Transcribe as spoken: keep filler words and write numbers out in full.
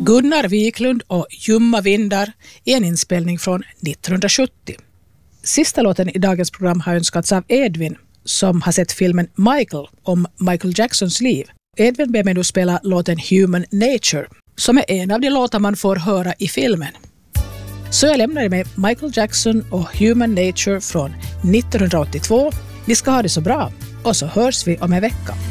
Gunnar Wiklund och Ljumma vindar är en inspelning från nittonhundrasjuttio. Sista låten i dagens program har önskats av Edvin som har sett filmen Michael om Michael Jacksons liv. Edvin ber mig nu spela låten Human Nature som är en av de låtar man får höra i filmen. Så jag lämnar med Michael Jackson och Human Nature från nittonhundraåttiotvå. Ni ska ha det så bra och så hörs vi om en vecka.